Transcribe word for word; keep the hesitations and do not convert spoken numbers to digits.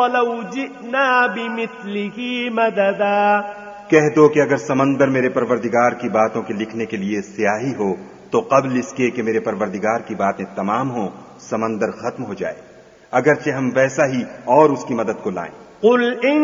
वलौ जिअना बिमिस्लिही मददा। कह दो कि अगर समंदर मेरे परवरदिगार की बातों के लिखने के लिए स्याही हो तो कब्ल इसके कि मेरे परवरदिगार की बातें तमाम हो समंदर खत्म हो जाए, अगरचे हम वैसा ही और उसकी मदद को लाएं। कुल